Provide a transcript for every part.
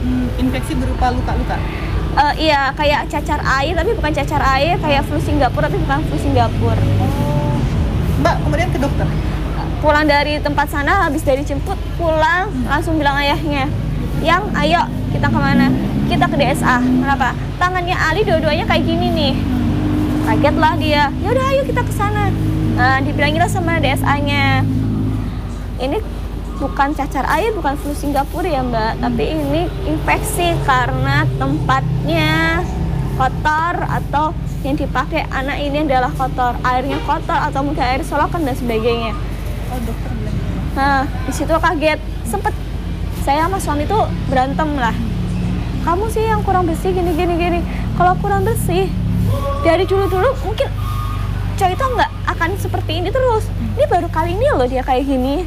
Infeksi berupa luka-luka? Iya, kayak cacar air, tapi bukan cacar air, kayak flu Singapura, tapi bukan flu Singapura. Oh. Mbak kemudian ke dokter? Pulang dari tempat sana, habis dari jemput, pulang, langsung bilang ayahnya, "Yang, ayo, kita kemana?" "Kita ke DSA." "Kenapa?" "Tangannya Ali dua-duanya kayak gini nih." Kagetlah dia. "Ya udah, ayo kita ke sana." Nah, dibilanginlah sama DSA-nya, "Ini bukan cacar air, bukan flu Singapura ya Mbak, tapi ini infeksi karena tempatnya kotor atau yang dipakai anak ini adalah kotor, airnya kotor atau mungkin air solokan dan sebagainya." Oh, dokter bilang gitu. Nah, di situ kaget. Sempet saya sama suami tuh berantem lah. "Kamu sih yang kurang bersih gini. Kalau kurang bersih dari dulu mungkin cowok itu nggak akan seperti ini terus. Ini baru kali ini loh dia kayak gini."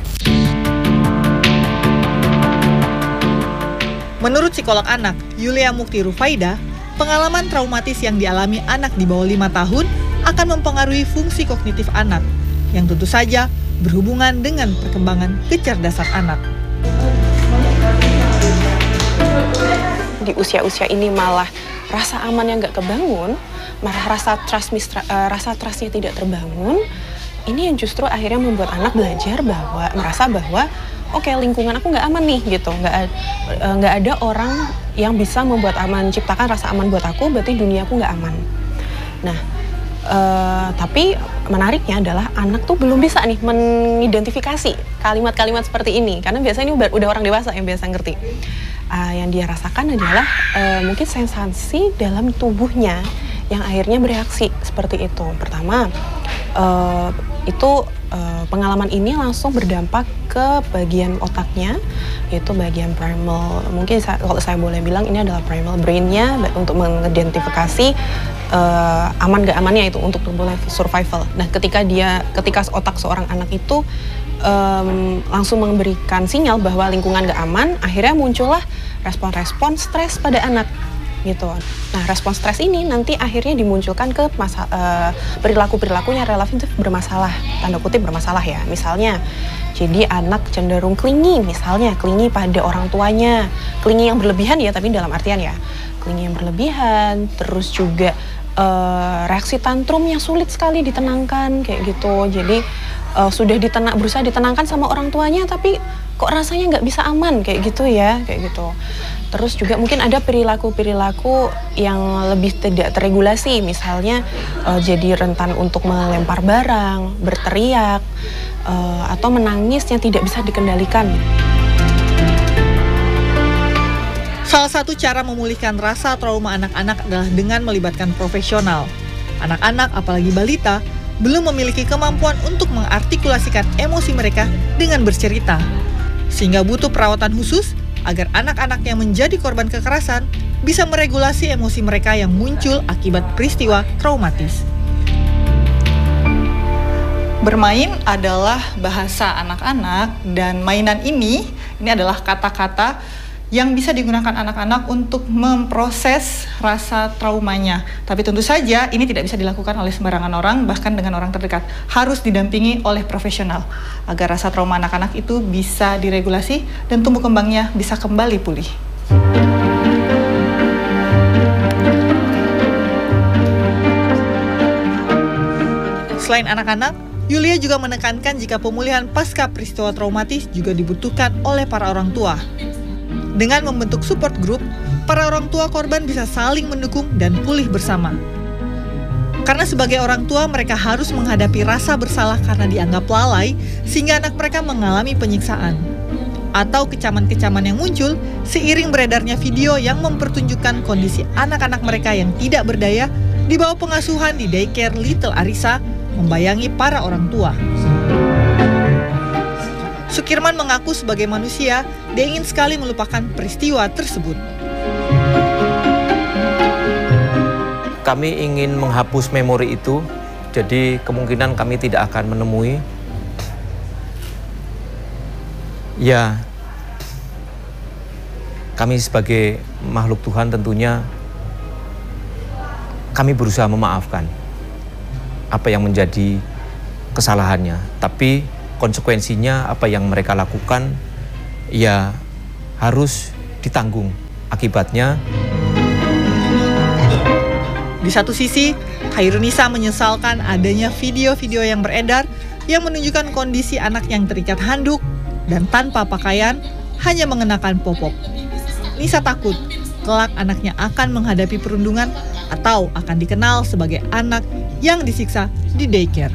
Menurut psikolog anak, Yulia Mukti Rufaida, pengalaman traumatis yang dialami anak di bawah 5 tahun akan mempengaruhi fungsi kognitif anak, yang tentu saja berhubungan dengan perkembangan kecerdasan anak. Di usia-usia ini malah rasa amannya nggak kebangun, malah rasa trustnya tidak terbangun, ini yang justru akhirnya membuat anak belajar merasa bahwa oke, lingkungan aku nggak aman nih gitu, nggak ada orang yang bisa membuat aman, ciptakan rasa aman buat aku, berarti dunia aku nggak aman. Nah, tapi menariknya adalah anak tuh belum bisa nih mengidentifikasi kalimat-kalimat seperti ini, karena biasanya ini udah orang dewasa yang biasa ngerti. Yang dia rasakan adalah mungkin sensasi dalam tubuhnya yang akhirnya bereaksi seperti itu. Pertama, pengalaman ini langsung berdampak ke bagian otaknya, yaitu bagian primal. Mungkin kalau saya boleh bilang ini adalah primal brain-nya untuk mengidentifikasi aman gak amannya itu untuk tubuh survival. Nah, ketika otak seorang anak itu langsung memberikan sinyal bahwa lingkungan gak aman, akhirnya muncullah respon-respon stres pada anak gitu. Nah, respon stres ini nanti akhirnya dimunculkan ke perilaku-perilakunya relatif bermasalah, tanda kutip bermasalah ya. Misalnya, jadi anak cenderung clingy, misalnya clingy pada orang tuanya, clingy yang berlebihan ya, tapi dalam artian ya, clingy yang berlebihan, terus juga reaksi tantrum yang sulit sekali ditenangkan kayak gitu. Jadi sudah berusaha ditenangkan sama orang tuanya, tapi kok rasanya nggak bisa aman kayak gitu ya, kayak gitu. Terus juga mungkin ada perilaku-perilaku yang lebih tidak terregulasi, misalnya jadi rentan untuk melempar barang, berteriak, atau menangis yang tidak bisa dikendalikan. Salah satu cara memulihkan rasa trauma anak-anak adalah dengan melibatkan profesional. Anak-anak, apalagi balita, belum memiliki kemampuan untuk mengartikulasikan emosi mereka dengan bercerita, sehingga butuh perawatan khusus agar anak-anak yang menjadi korban kekerasan bisa meregulasi emosi mereka yang muncul akibat peristiwa traumatis. Bermain adalah bahasa anak-anak, dan mainan ini adalah kata-kata yang bisa digunakan anak-anak untuk memproses rasa traumanya. Tapi tentu saja ini tidak bisa dilakukan oleh sembarangan orang, bahkan dengan orang terdekat. Harus didampingi oleh profesional agar rasa trauma anak-anak itu bisa diregulasi dan tumbuh kembangnya bisa kembali pulih. Selain anak-anak, Yulia juga menekankan jika pemulihan pasca peristiwa traumatis juga dibutuhkan oleh para orang tua. Dengan membentuk support group, para orang tua korban bisa saling mendukung dan pulih bersama. Karena sebagai orang tua, mereka harus menghadapi rasa bersalah karena dianggap lalai, sehingga anak mereka mengalami penyiksaan. Atau kecaman-kecaman yang muncul seiring beredarnya video yang mempertunjukkan kondisi anak-anak mereka yang tidak berdaya di bawah pengasuhan di daycare Little Arisa, membayangi para orang tua. Sukirman mengaku sebagai manusia, dia ingin sekali melupakan peristiwa tersebut. Kami ingin menghapus memori itu, jadi kemungkinan kami tidak akan menemui. Ya, kami sebagai makhluk Tuhan tentunya kami berusaha memaafkan apa yang menjadi kesalahannya, tapi konsekuensinya apa yang mereka lakukan ya harus ditanggung Akibatnya, di satu sisi, Khairunisa menyesalkan adanya video-video yang beredar yang menunjukkan kondisi anak yang terikat handuk dan tanpa pakaian, hanya mengenakan popok. Nisa takut kelak anaknya akan menghadapi perundungan atau akan dikenal sebagai anak yang disiksa di daycare.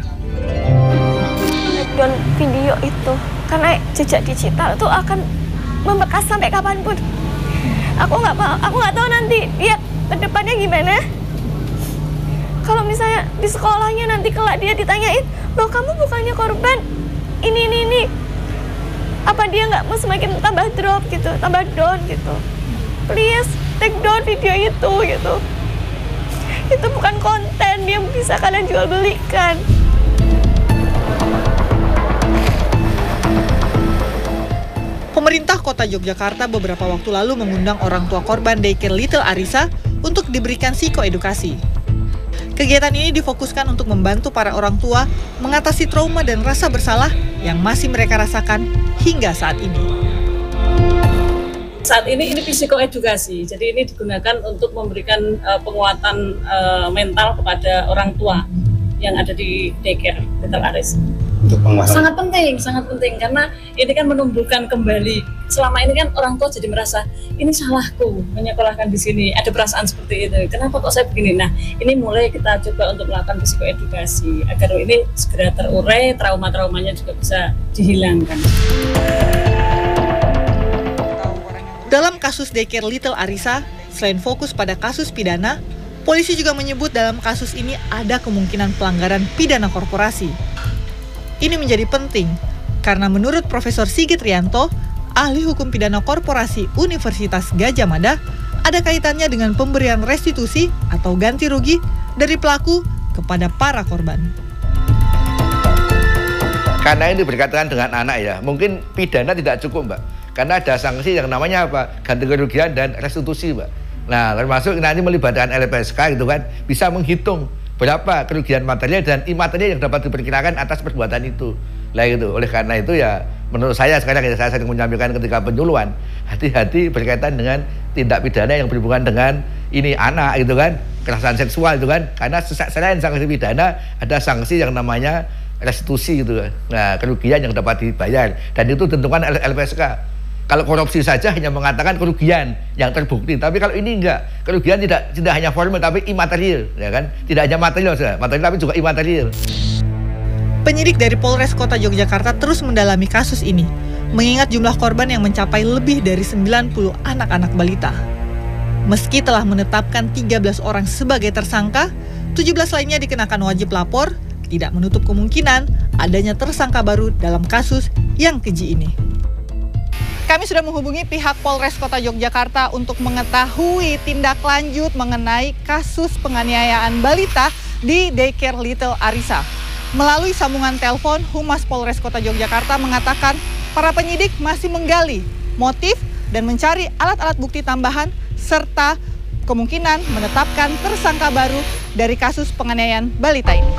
Dan video itu, karena jejak digital itu akan membekas sampai kapanpun. Aku nggak tahu nanti dia ke depannya gimana. Kalau misalnya di sekolahnya nanti kelak dia ditanyain, loh kamu bukannya korban ini. Apa dia nggak mau semakin tambah drop gitu, tambah down gitu. Please take down video itu gitu. Itu bukan konten yang bisa kalian jual belikan. Pemerintah Kota Yogyakarta beberapa waktu lalu mengundang orang tua korban daycare Little Arisa untuk diberikan psikoedukasi. Kegiatan ini difokuskan untuk membantu para orang tua mengatasi trauma dan rasa bersalah yang masih mereka rasakan hingga saat ini. Saat ini psikoedukasi, jadi ini digunakan untuk memberikan penguatan mental kepada orang tua yang ada di daycare Little Arisa. Sangat penting karena ini kan menumbuhkan kembali. Selama ini kan orang tua jadi merasa ini salahku menyekolahkan di sini, ada perasaan seperti itu. Kenapa kok saya begini? Nah, ini mulai kita coba untuk melakukan psikoedukasi agar ini segera terurai, trauma-traumanya juga bisa dihilangkan. Dalam kasus daycare Little Arisa, selain fokus pada kasus pidana, polisi juga menyebut dalam kasus ini ada kemungkinan pelanggaran pidana korporasi. Ini menjadi penting karena menurut Profesor Sigit Rianto, ahli hukum pidana korporasi Universitas Gadjah Mada, ada kaitannya dengan pemberian restitusi atau ganti rugi dari pelaku kepada para korban. Karena ini berkaitan dengan anak ya, mungkin pidana tidak cukup Mbak. Karena ada sanksi yang namanya apa? Ganti kerugian dan restitusi Mbak. Nah termasuk nanti melibatkan LPSK gitu kan, bisa menghitung berapa kerugian material dan imaterial yang dapat diperkirakan atas perbuatan itu. Lah gitu. Oleh karena itu ya menurut saya sekarang saya sering menyampaikan ketika penyuluhan, hati-hati berkaitan dengan tindak pidana yang berhubungan dengan ini anak gitu kan, kekerasan seksual itu kan. Karena selain sanksi pidana ada sanksi yang namanya restitusi gitu kan. Nah, kerugian yang dapat dibayar dan itu tentukan LPSK. Kalau korupsi saja hanya mengatakan kerugian yang terbukti, tapi kalau ini enggak, kerugian tidak hanya formal tapi imaterial, ya kan? Tidak hanya material saja, material tapi juga imaterial. Penyidik dari Polres Kota Yogyakarta terus mendalami kasus ini, mengingat jumlah korban yang mencapai lebih dari 90 anak-anak balita. Meski telah menetapkan 13 orang sebagai tersangka, 17 lainnya dikenakan wajib lapor, tidak menutup kemungkinan adanya tersangka baru dalam kasus yang keji ini. Kami sudah menghubungi pihak Polres Kota Yogyakarta untuk mengetahui tindak lanjut mengenai kasus penganiayaan balita di daycare Little Arisa. Melalui sambungan telepon, Humas Polres Kota Yogyakarta mengatakan para penyidik masih menggali motif dan mencari alat-alat bukti tambahan serta kemungkinan menetapkan tersangka baru dari kasus penganiayaan balita ini.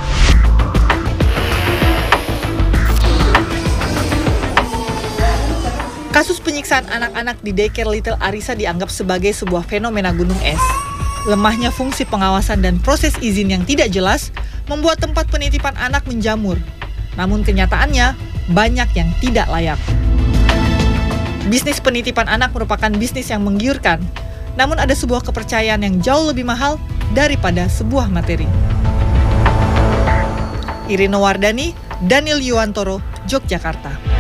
Kasus penyiksaan anak-anak di daycare Little Arisa dianggap sebagai sebuah fenomena gunung es. Lemahnya fungsi pengawasan dan proses izin yang tidak jelas membuat tempat penitipan anak menjamur. Namun kenyataannya banyak yang tidak layak. Bisnis penitipan anak merupakan bisnis yang menggiurkan. Namun ada sebuah kepercayaan yang jauh lebih mahal daripada sebuah materi. Irina Wardani, Daniel Yuwantoro, Yogyakarta.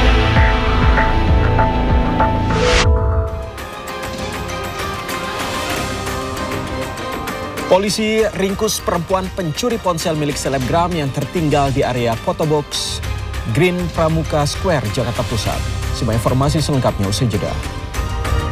Polisi ringkus perempuan pencuri ponsel milik selebgram yang tertinggal di area Photobox Green Pramuka Square, Jakarta Pusat. Sebagai informasi selengkapnya usai jeda.